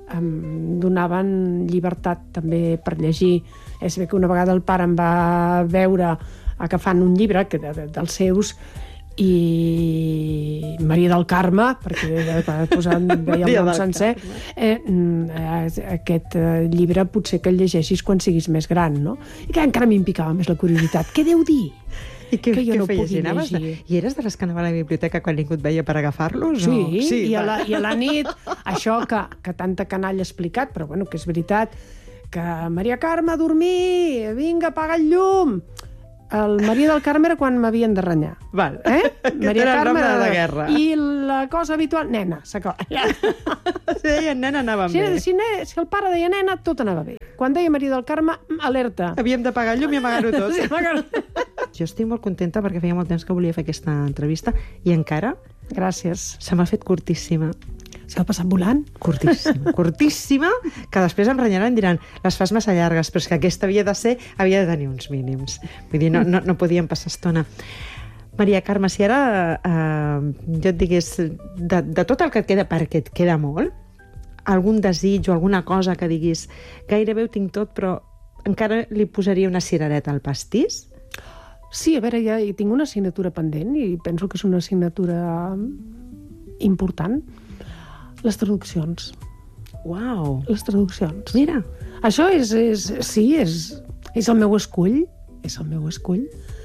Speaker 1: em donaven llibertat també per llegir. És bé que una vegada el pare em va veure agafant un llibre que de, de, dels seus i Maria del Carme, perquè posant, veia el nom sencer, eh, aquest llibre potser que el llegeixis quan siguis més gran, no? I que encara m'impicava més la curiositat. Què deu dir?
Speaker 2: I què,
Speaker 1: que jo
Speaker 2: què
Speaker 1: no
Speaker 2: feies?
Speaker 1: pugui llegir.
Speaker 2: De... I eres de les que anava a la biblioteca quan ningú et veia per agafar-los?
Speaker 1: Sí,
Speaker 2: o... sí
Speaker 1: i, a la, i a la nit, això que, que tanta canalla ha explicat, però bueno, que és veritat, que Maria Carme, a dormir, vinga, apaga el llum. El Maria del Carme era quan m'havien de renyar.
Speaker 2: Val.
Speaker 1: Eh? Maria Carme
Speaker 2: de la guerra.
Speaker 1: I la cosa habitual, nena, s'acaba.
Speaker 2: Si deia nena, anava
Speaker 1: si,
Speaker 2: bé.
Speaker 1: Si, ne, si el pare deia nena, tot anava bé. Quan deia Maria del Carme, alerta.
Speaker 2: Havíem d'apagar el llum i amagar-ho tot.
Speaker 1: Sí, amagar-ho.
Speaker 2: Jo estic molt contenta perquè feia molt temps que volia fer aquesta entrevista i encara...
Speaker 1: Gràcies.
Speaker 2: Se m'ha fet curtíssima.
Speaker 1: S'ha passat volant?
Speaker 2: Curtíssima, curtíssima, que després em renyaran i diran les fas massa llargues, però és que aquesta havia de ser, havia de tenir uns mínims. Vull dir, no, no, no podíem passar estona. Maria Carme, si ara eh, jo et digués, de, de tot el que et queda, perquè et queda molt, algun desig o alguna cosa que diguis gairebé ho tinc tot, però encara li posaria una cirereta al pastís?
Speaker 1: Sí, a veure, ja hi tinc una assignatura pendent i penso que és una assignatura important. Les traduccions.
Speaker 2: Uau!
Speaker 1: Les traduccions.
Speaker 2: Mira.
Speaker 1: Això és, és sí, és, és el meu escull. És el meu escull.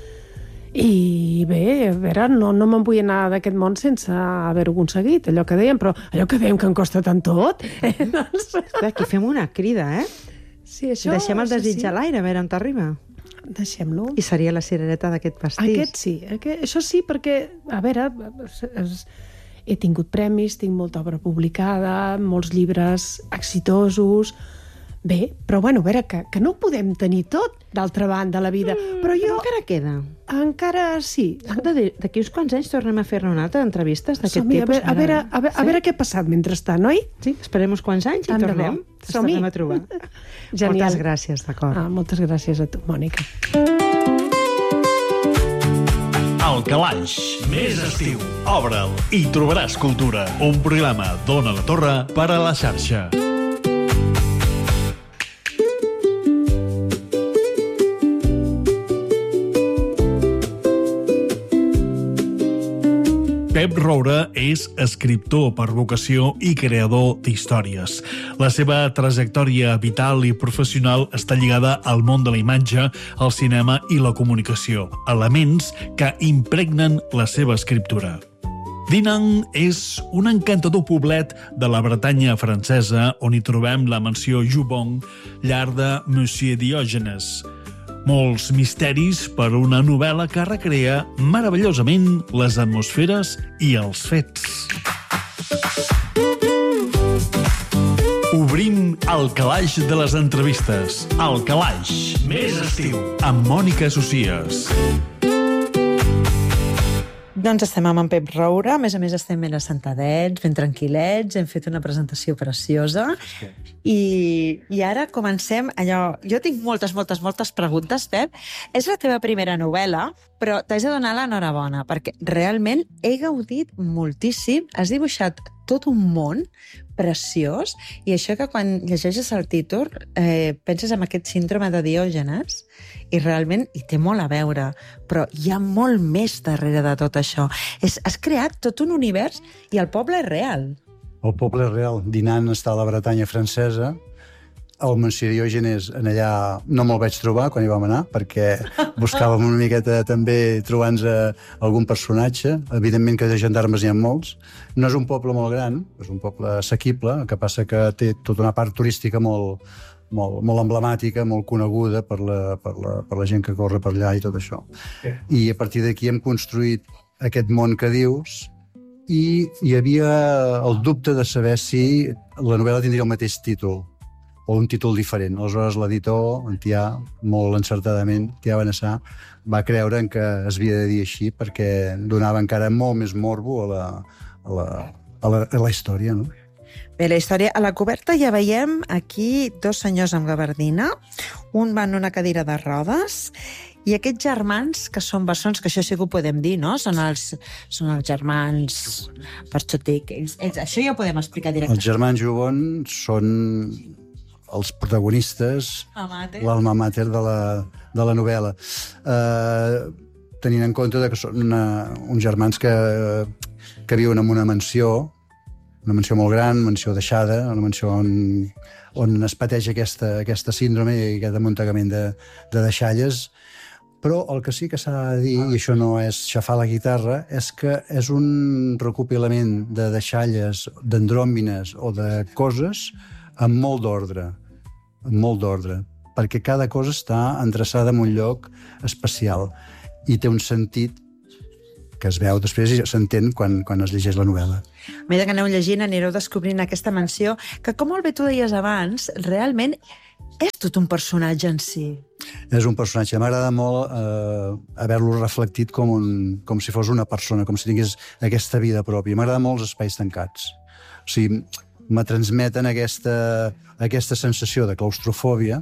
Speaker 1: I bé, a veure, no, no me'n vull anar d'aquest món sense haver-ho aconseguit, allò que dèiem, però allò que dèiem que em costa tant tot. Eh? Doncs...
Speaker 2: Aquí fem una crida, eh?
Speaker 1: Sí, això...
Speaker 2: Deixem el desig sí. a l'aire, a veure on t'arriba.
Speaker 1: Deixem-lo.
Speaker 2: I seria la cirereta d'aquest pastís.
Speaker 1: Aquest sí, aquest, això sí, perquè, a veure, es, es, he tingut premis, tinc molta obra publicada, molts llibres exitosos. Bé, però bueno, a veure, que, que no ho podem tenir tot, d'altra banda, a la vida. Mm, però jo...
Speaker 2: Encara queda.
Speaker 1: Encara sí.
Speaker 2: Escolta, d'aquí uns quants anys tornem a fer-ne una altra entrevistes d'aquest
Speaker 1: Som-hi,
Speaker 2: tipus.
Speaker 1: A veure, a, veure, sí? a veure què ha passat mentrestant, oi?
Speaker 2: Sí, esperem uns quants anys i
Speaker 1: Tant
Speaker 2: tornem. Ens tornem a trobar.
Speaker 1: Genial.
Speaker 2: Moltes gràcies, d'acord.
Speaker 1: Ah, moltes gràcies a tu, Mònica.
Speaker 3: El Calaix, més estiu. Obre'l i trobaràs cultura. Un programa d'Ona la Torre per a la xarxa. Pep Roura és escriptor per vocació i creador d'històries. La seva trajectòria vital i professional està lligada al món de la imatge, el cinema i la comunicació, elements que impregnen la seva escriptura. Dinan és un encantador poblet de la Bretanya francesa on hi trobem la mansió Joubon, llar de Monsieur Diògenes. Molts misteris per una novel·la que recrea meravellosament les atmosferes i els fets. Obrim el calaix de les entrevistes. El calaix, més estiu, amb Mònica Socias.
Speaker 2: Doncs estem amb en Pep Roura, a més a més estem ben assentadets, ben tranquil·lets, hem fet una presentació preciosa i, i ara comencem allò... Jo tinc moltes, moltes, moltes preguntes, Pep. És la teva primera novel·la, però t'haig de donar l'enhorabona, perquè realment he gaudit moltíssim, has dibuixat tot un món preciós, i això que quan llegeixes el títol eh, penses en aquest síndrome de Diògenes, i realment hi té molt a veure, però hi ha molt més darrere de tot això. És, has creat tot un univers i el poble és real.
Speaker 4: El poble és real. Dinan està a la Bretanya francesa. El Monsieur Diògenes en allà no me'l vaig trobar quan hi vam anar, perquè buscàvem una miqueta també trobar-nos algun personatge. Evidentment que de gendarmes hi ha molts. No és un poble molt gran, és un poble assequible, el que passa que té tota una part turística molt, molt, molt emblemàtica, molt coneguda per la, per, la, per la gent que corre per allà i tot això. Sí. I a partir d'aquí hem construït aquest món que dius, i hi havia el dubte de saber si la novel·la tindria el mateix títol o un títol diferent. Aleshores l'editor, en Tià, molt encertadament, Tià Benassar, va creure en que es havia de dir així perquè donava encara molt més morbo a la, a la, a la, a la història, no?
Speaker 2: Bé, la història, a la coberta ja veiem aquí dos senyors amb gabardina, un va en una cadira de rodes, i aquests germans, que són bessons, que això sí que ho podem dir, no? Són els, són els germans... Per això dic, ells, ells, això ja ho podem explicar directament.
Speaker 4: Els germans Joubon són els protagonistes, l'alma mater de la, de la novel·la. Uh, tenint en compte que són una, uns germans que, que viuen en una mansió, una mansió molt gran, mansió deixada, una mansió on, on es pateix aquesta, aquesta síndrome i aquest amuntegament de, de deixalles. Però el que sí que s'ha de dir, i això no és xafar la guitarra, és que és un recopilament de deixalles, d'andròmines o de coses amb molt d'ordre, amb molt d'ordre, perquè cada cosa està endreçada en un lloc especial i té un sentit que es veu després i s'entén quan, quan es llegeix la novel·la.
Speaker 2: A mesura que aneu llegint, anireu descobrint aquesta mansió, que, com molt bé tu deies abans, realment és tot un personatge en si.
Speaker 4: És un personatge. M'agrada molt eh, haver-lo reflectit com, un, com si fos una persona, com si tingués aquesta vida pròpia. M'agrada molt els espais tancats. O sigui, me transmeten aquesta, aquesta sensació de claustrofòbia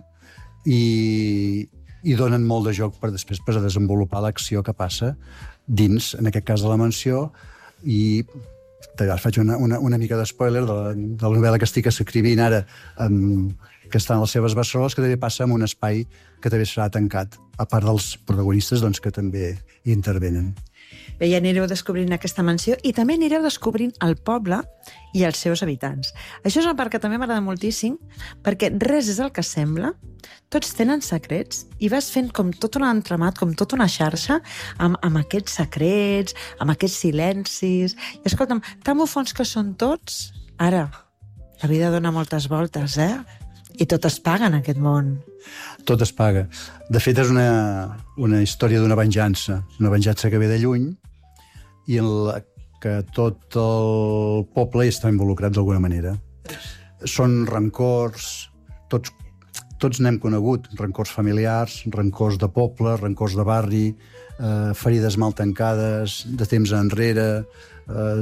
Speaker 4: i, i donen molt de joc per després per desenvolupar l'acció que passa dins, en aquest cas de la mansió, i faig una, una, una mica de spoiler de la, de la novel·la que estic escrivint ara, amb, que està en les seves bessoles, que també passa en un espai que també serà tancat, a part dels protagonistes doncs, que també hi intervenen.
Speaker 2: Bé, ja anireu descobrint aquesta mansió i també anireu descobrint el poble i els seus habitants. Això és una part que també m'agrada moltíssim, perquè res és el que sembla, tots tenen secrets i vas fent com tot un entramat, com tota una xarxa, amb, amb aquests secrets, amb aquests silencis. I escolta'm, tan bufons que són tots, ara, la vida dona moltes voltes, eh? I tot es paga en aquest món.
Speaker 4: Tot es paga. De fet, és una, una història d'una venjança, una venjança que ve de lluny i en la que tot el poble hi està involucrat d'alguna manera. Són rancors, tots, tots n'hem conegut, rancors familiars, rancors de poble, rancors de barri, eh, ferides mal tancades, de temps enrere. Eh,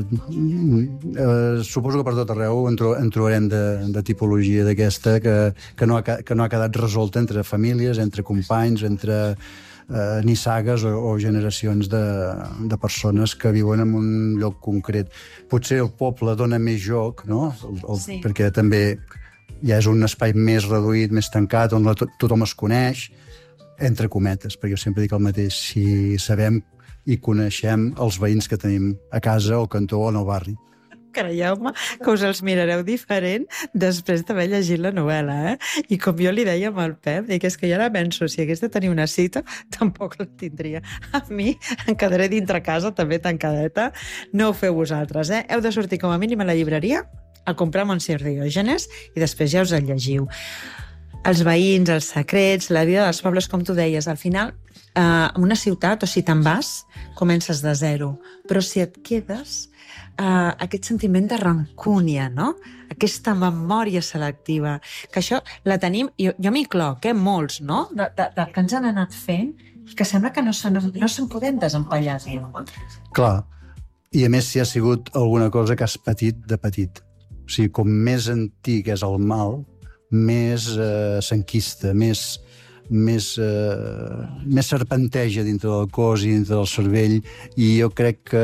Speaker 4: eh, suposo que per tot arreu en, tro en trobarem de, de tipologia d'aquesta que, que, no ha, que no ha quedat resolta entre famílies, entre companys, entre eh, nissagues o, o generacions de, de persones que viuen en un lloc concret. Potser el poble dona més joc, no? El, el, sí. Perquè també ja és un espai més reduït, més tancat, on la, to tothom es coneix, entre cometes, perquè jo sempre dic el mateix, si sabem i coneixem els veïns que tenim a casa, al cantó o en el barri.
Speaker 2: Creieu-me que us els mirareu diferent després d'haver llegit la novel·la, eh? I com jo li deia amb el Pep, dic, és que jo ara penso, si hagués de tenir una cita, tampoc la tindria. A mi em quedaré dintre casa, també tancadeta. No ho feu vosaltres, eh? Heu de sortir com a mínim a la llibreria a comprar Montse Diògenes i després ja us el llegiu. Els veïns, els secrets, la vida dels pobles, com tu deies, al final, eh, en una ciutat, o si te'n vas, comences de zero. Però si et quedes, eh, aquest sentiment de rancúnia, no? Aquesta memòria selectiva, que això la tenim, jo, jo m'hi cloc, eh, molts, no? De, de, del que ens han anat fent, que sembla que no se'n no se podem desempallar.
Speaker 4: Clar, i a més si ha sigut alguna cosa que has patit de petit. O sigui, com més antic és el mal, més eh, s'enquista, més, més, eh, més serpenteja dintre del cos i dintre del cervell, i jo crec que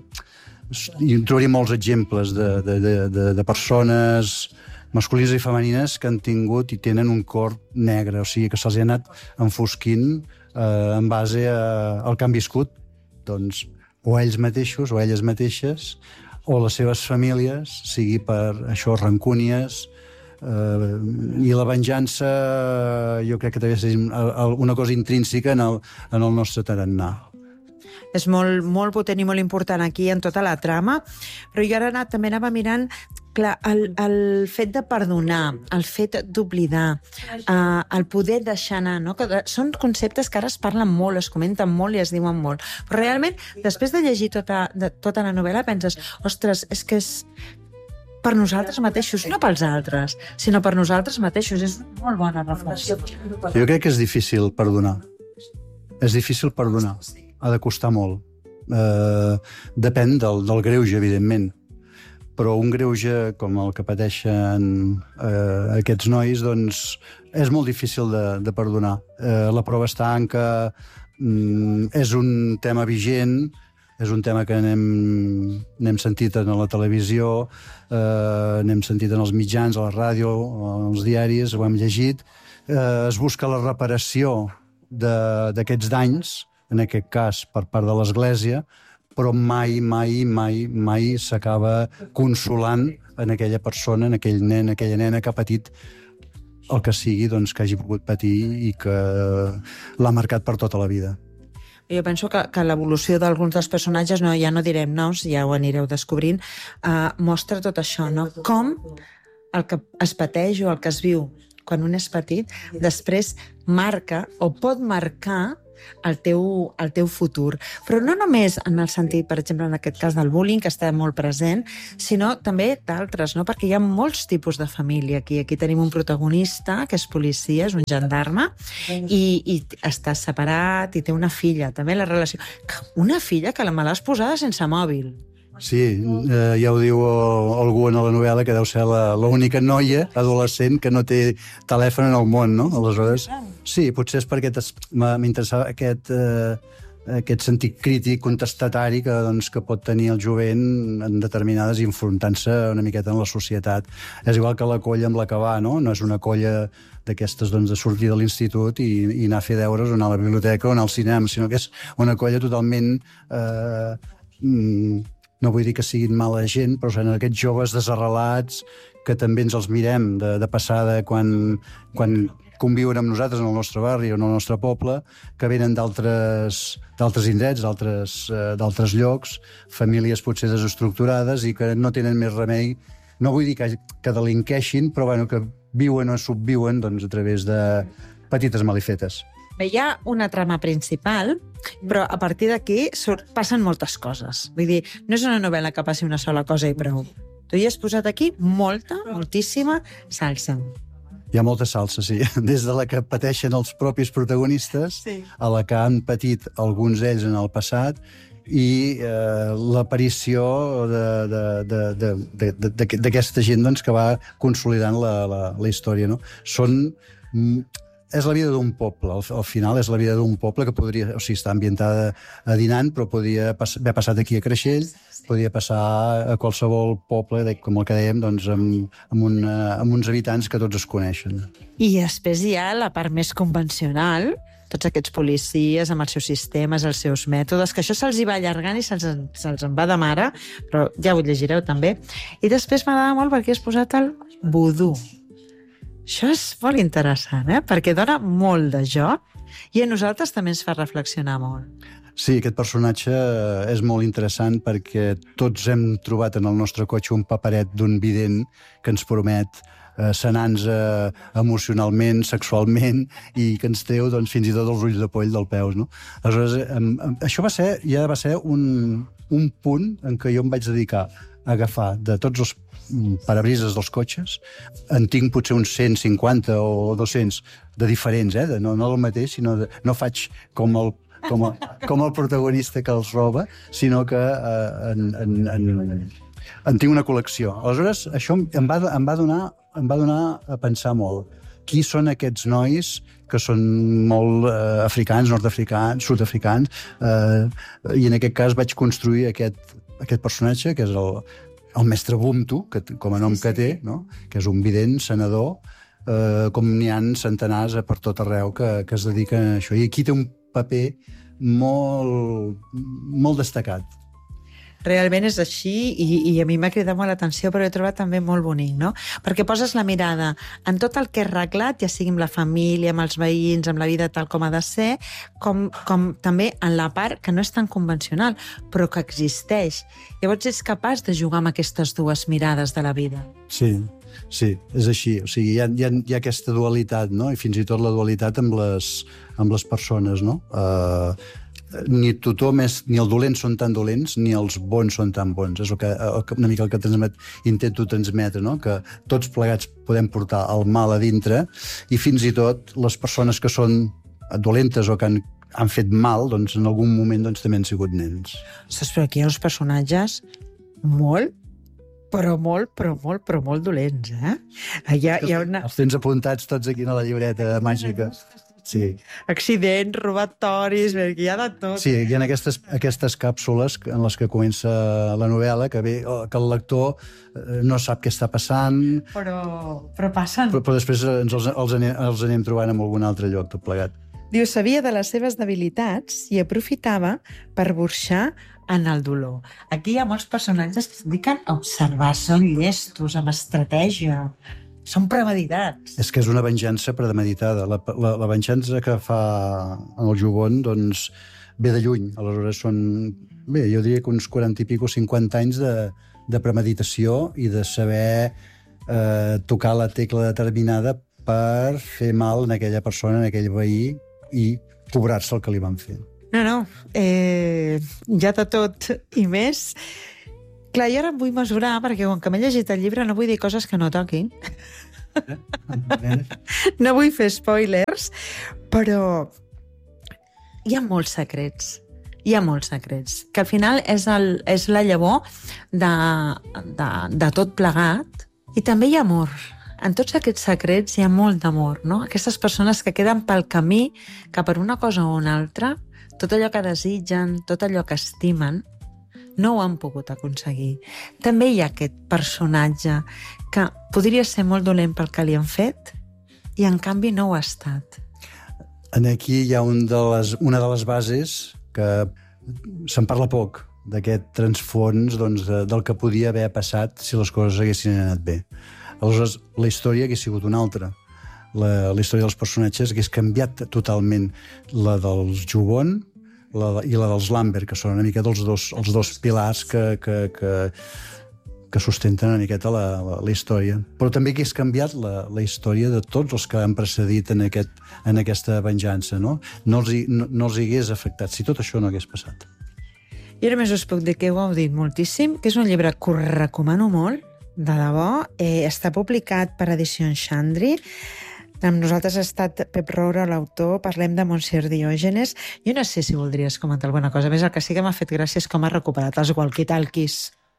Speaker 4: hi trobaria molts exemples de, de, de, de persones masculines i femenines que han tingut i tenen un cor negre, o sigui, que se'ls ha anat enfosquint eh, en base a, al que han viscut, doncs, o ells mateixos o elles mateixes, o les seves famílies, sigui per això, rancúnies. Uh, i la venjança jo crec que també és una cosa intrínseca en el, en el nostre tarannà.
Speaker 2: És molt, molt potent i molt important aquí en tota la trama, però jo ara anat, també anava mirant, clar, el, el fet de perdonar, el fet d'oblidar, uh, el poder deixar anar, no? Que són conceptes que ara es parlen molt, es comenten molt i es diuen molt, però realment, després de llegir tota, de, tota la novel·la, penses, ostres, és que és per nosaltres mateixos, no pels altres, sinó per nosaltres mateixos. És una molt bona reflexió.
Speaker 4: Jo crec que és difícil perdonar. És difícil perdonar. Ha de costar molt. Eh, depèn del, del greuge, evidentment. Però un greuge com el que pateixen eh, aquests nois, doncs, és molt difícil de, de perdonar. Eh, la prova està en que mm, és un tema vigent, és un tema que n'hem sentit en la televisió, eh, n'hem sentit en els mitjans, a la ràdio, als diaris, ho hem llegit. Eh, es busca la reparació d'aquests danys, en aquest cas per part de l'Església, però mai, mai, mai, mai s'acaba consolant en aquella persona, en aquell nen, aquella nena que ha patit el que sigui, doncs, que hagi pogut patir i que l'ha marcat per tota la vida.
Speaker 5: Jo penso que, que l'evolució d'alguns dels personatges, no, ja no direm noms, ja ho anireu descobrint, eh, mostra tot això, no? Com el que es pateix o el que es viu quan un és petit, després marca o pot marcar el teu, el teu futur. Però no només en el sentit, per exemple, en aquest cas del bullying, que està molt present, sinó també d'altres, no? Perquè hi ha molts tipus de família aquí. Aquí tenim un protagonista, que és policia, és un gendarme, i, i està separat, i té una filla. També la relació... Una filla que la me l'has posada sense mòbil.
Speaker 4: Sí, eh, ja ho diu algú en la novel·la, que deu ser l'única noia adolescent que no té telèfon en el món, no? Aleshores, sí, potser és perquè m'interessava aquest, eh, aquest sentit crític, contestatari que, doncs, que pot tenir el jovent en determinades, enfrontant-se una miqueta en la societat. És igual que la colla amb la que va, no? No és una colla d'aquestes, doncs, de sortir de l'institut i, i anar a fer deures o anar a la biblioteca o anar al cinema, sinó que és una colla totalment... Eh, mm, no vull dir que siguin mala gent, però són aquests joves desarrelats que també ens els mirem de, de passada quan, quan conviuen amb nosaltres en el nostre barri o en el nostre poble, que venen d'altres d'altres indrets, d'altres eh, d'altres llocs, famílies potser desestructurades i que no tenen més remei, no vull dir que, que delinqueixin, però bueno, que viuen o subviuen, doncs, a través de petites malifetes.
Speaker 5: Bé, hi ha una trama principal, però a partir d'aquí passen moltes coses. Vull dir, no és una novel·la que passi una sola cosa i prou. Tu hi has posat aquí molta, moltíssima salsa.
Speaker 4: Hi ha molta salsa, sí. Des de la que pateixen els propis protagonistes, sí, a la que han patit alguns d'ells en el passat, i eh, l'aparició d'aquesta gent, doncs, que va consolidant la, la, la història, no? Són... És la vida d'un poble, al, al final és la vida d'un poble que podria, o sigui, està ambientada a Dinan, però podria pas, haver passat aquí a Creixell, podria passar a qualsevol poble, com el que dèiem, doncs, amb, amb, un, amb uns habitants que tots es coneixen.
Speaker 5: I després hi ha la part més convencional, tots aquests policies amb els seus sistemes, els seus mètodes, que això se'ls hi va allargant i se'ls se en va de mare, però ja ho llegireu també. I després m'agrada molt perquè has posat el vudú. Això és molt interessant, eh? Perquè dona molt de joc i a nosaltres també ens fa reflexionar molt.
Speaker 4: Sí, aquest personatge és molt interessant perquè tots hem trobat en el nostre cotxe un paperet d'un vident que ens promet eh, sanar-nos eh, emocionalment, sexualment, i que ens treu, doncs, fins i tot els ulls de poll del peus, no? Aleshores, eh, això va ser, ja va ser un, un punt en què jo em vaig dedicar a agafar de tots els parabrises dels cotxes. En tinc potser uns cent cinquanta o dos-cents de diferents, eh? De, no, no del mateix, sinó de, no faig com el, com, a, com el protagonista que els roba, sinó que eh, en, en, en, en tinc una col·lecció. Aleshores, això em va, em va donar, em va donar a pensar molt. Qui són aquests nois que són molt eh, africans, nord-africans, sud-africans, eh, i en aquest cas vaig construir aquest, aquest personatge, que és el, el mestre Bumtu, que, com a nom que té, no? Que és un vident, senador, eh, com n'hi ha centenars per tot arreu que, que es dediquen a això. I aquí té un paper molt, molt destacat.
Speaker 5: Realment és així i, i a mi m'ha cridat molt l'atenció, però he trobat també molt bonic, no? Perquè poses la mirada en tot el que és reglat, ja sigui amb la família, amb els veïns, amb la vida tal com ha de ser, com, com també en la part que no és tan convencional, però que existeix. Llavors ets capaç de jugar amb aquestes dues mirades de la vida.
Speaker 4: Sí, sí, és així. O sigui, hi ha, hi ha, hi ha aquesta dualitat, no? I fins i tot la dualitat amb les, amb les persones, no? Uh, ni tothom és, ni els dolents són tan dolents, ni els bons són tan bons. És el que, una mica el que transmet, intento transmetre, no? Que tots plegats podem portar el mal a dintre i fins i tot les persones que són dolentes o que han, han fet mal, doncs en algun moment doncs, també han sigut nens.
Speaker 5: Ostres, però aquí hi ha uns personatges molt, però molt, però molt, però molt dolents, eh? Hi ha, hi ha una...
Speaker 4: Els tens apuntats tots aquí a la llibreta màgica. Sí.
Speaker 5: Accidents, robatoris, perquè hi ha de tot.
Speaker 4: Sí, hi ha aquestes, aquestes càpsules en les que comença la novel·la, que, ve, que el lector no sap què està passant...
Speaker 5: Però, però passen.
Speaker 4: Però, però després ens els, els, anem, els anem trobant en algun altre lloc, tot plegat.
Speaker 5: Diu, sabia de les seves debilitats i aprofitava per burxar en el dolor. Aquí hi ha molts personatges que es dediquen a observar, són llestos, amb estratègia, són premeditats.
Speaker 4: És que és una venjança premeditada. La, la, la venjança que fa en el Jubon, doncs, ve de lluny. Aleshores són, bé, jo diria que uns quaranta i pico, cinquanta anys de, de premeditació i de saber eh, tocar la tecla determinada per fer mal en aquella persona, en aquell veí, i cobrar-se el que li van fer.
Speaker 5: No, no, eh, ja de tot i més. Clar, jo ara em vull mesurar, perquè com que m'he llegit el llibre no vull dir coses que no toquin. No vull fer spoilers, però hi ha molts secrets. Hi ha molts secrets, que al final és, el, és la llavor de, de, de tot plegat. I també hi ha amor. En tots aquests secrets hi ha molt d'amor, no? Aquestes persones que queden pel camí, que per una cosa o una altra, tot allò que desitgen, tot allò que estimen, no ho han pogut aconseguir. També hi ha aquest personatge que podria ser molt dolent pel que li han fet i en canvi no ho ha estat.
Speaker 4: Aquí hi ha un de les, una de les bases que se'n parla poc, d'aquest transfons, doncs, de, del que podia haver passat si les coses haguessin anat bé. Aleshores, la història hagués sigut una altra. La, la història dels personatges hagués canviat totalment, la dels Jubon la, i la dels Lambert, que són una mica dels dos, els dos pilars que, que, que, que sustenten una miqueta la, la, la història. Però també hagués canviat la, la història de tots els que han precedit en, aquest, en aquesta venjança. No, no, els, no, no els hagués afectat si tot això no hagués passat.
Speaker 5: Jo només us puc dir que heu gaudit moltíssim, que és un llibre que us recomano molt, de debò. Eh, està publicat per Edicions Xandri. Amb nosaltres ha estat Pep Roura, l'autor. Parlem de Montse Diògenes. Jo no sé si voldries comentar alguna cosa més. El que sí que m'ha fet gràcia és com ha recuperat els walkie-talkies.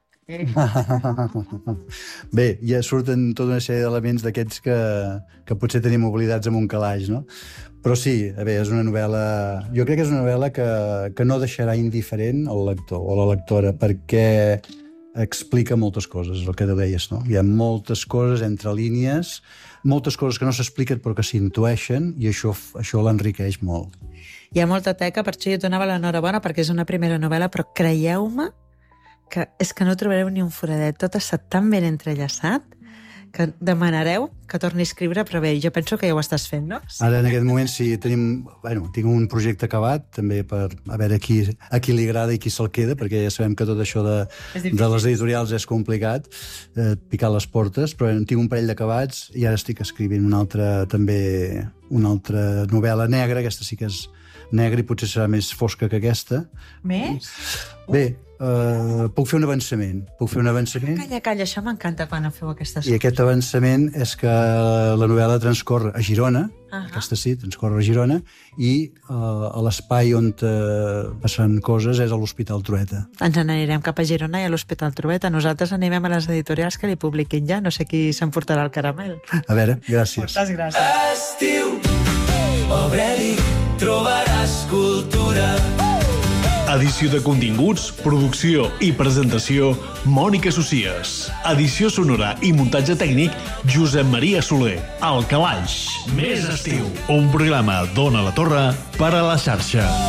Speaker 4: Bé, ja surten tota una sèrie d'elements d'aquests que, que potser tenim oblidats en un calaix, no? Però sí, a veure, és una novel·la... Jo crec que és una novel·la que, que no deixarà indiferent el lector o la lectora, perquè explica moltes coses, el que deies, no? Hi ha moltes coses entre línies, moltes coses que no s'expliquen però que s'intueixen, i això, això l'enriqueix molt.
Speaker 5: Hi ha molta teca, per això jo donava l'enhorabona, perquè és una primera novel·la, però creieu-me que és que no trobareu ni un foradet. Tot està tan ben entrellaçat que demanareu que torni a escriure, però bé, jo penso que ja ho estàs fent, no? Sí.
Speaker 4: Ara, en aquest moment, sí, tenim... Bueno, tinc un projecte acabat, també per a veure qui, a qui li agrada i qui se'l queda, perquè ja sabem que tot això de, de les editorials és complicat, eh, picar les portes, però tinc un parell d'acabats i ara estic escrivint una altra, també, una altra novel·la negra, aquesta sí que és negra i potser serà més fosca que aquesta.
Speaker 5: Més?
Speaker 4: Bé, Uh, puc fer un avançament. Puc fer un avançament.
Speaker 5: Calla, calla, això m'encanta quan feu aquestes coses.
Speaker 4: I aquest avançament és que la novel·la transcorre a Girona, uh-huh. Aquesta sí, transcorre a Girona, i uh, a l'espai on uh, passen coses és a l'Hospital Trueta.
Speaker 5: Ens n'anirem cap a Girona i a l'Hospital Trueta. Nosaltres anirem a les editorials que li publiquin ja. No sé qui s'emportarà el caramel.
Speaker 4: A veure, gràcies.
Speaker 5: Moltes gràcies.
Speaker 6: Estiu, obre-li, trobaràs cultura.
Speaker 3: Edició de continguts, producció i presentació, Mònica Socies. Edició sonora i muntatge tècnic, Josep Maria Soler. El Calaix. Més estiu. Un programa d'Ona la Torre per a la xarxa.